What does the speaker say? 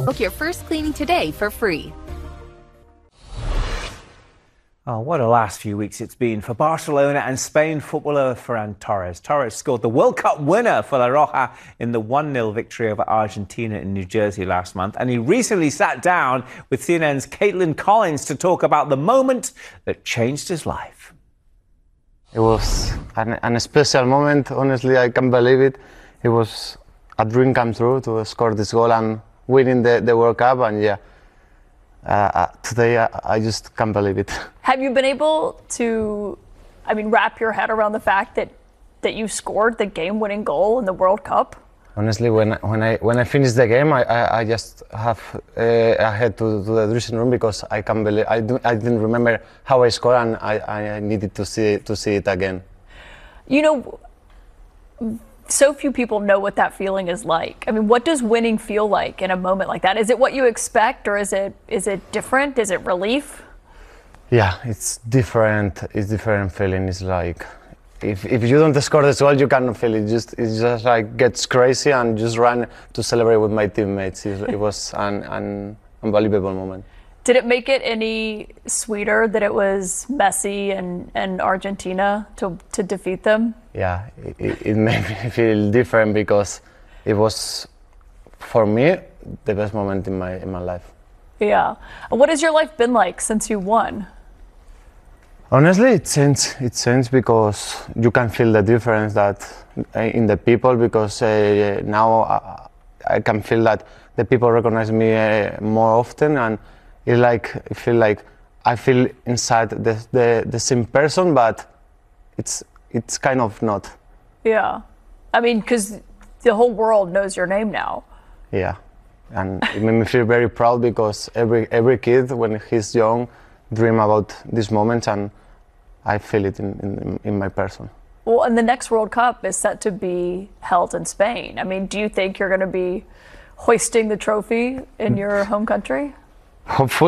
Book your first cleaning today for free. Oh, what a last few weeks it's been for Barcelona and Spain footballer Ferran Torres. Torres scored the World Cup winner for La Roja in the 1-0 victory over Argentina in New Jersey last month. And he recently sat down with CNN's Caitlin Collins to talk about the moment that changed his life. It was an special moment. Honestly, I can't believe it. It was a dream come true to score this goal and winning the World Cup. And yeah, today I just can't believe it. Have you been able to, wrap your head around the fact that you scored the game-winning goal in the World Cup? Honestly, when I finished the game, I just have I had to the dressing room because I can't believe I didn't remember how I scored, and I needed to see it again. You know, so few people know what that feeling is like. I mean, what does winning feel like in a moment like that? Is it what you expect, or is it different? Is it relief? Yeah, it's different. It's different feeling. It's like if you don't score the goal, you cannot feel it. It just like gets crazy and just run to celebrate with my teammates. It was an unbelievable moment. Did it make it any sweeter that it was Messi and Argentina to defeat them? Yeah, it made me feel different because it was, for me, the best moment in my life. Yeah. What has your life been like since you won? Honestly, it changed because you can feel the difference that in the people, because now I can feel that the people recognize me more often, and I feel inside the same person, but it's kind of not. Yeah, because the whole world knows your name now. Yeah, and it made me feel very proud because every kid when he's young dream about this moment, and I feel it in my person. Well, and the next World Cup is set to be held in Spain. Do you think you're going to be hoisting the trophy in your home country? Hopefully.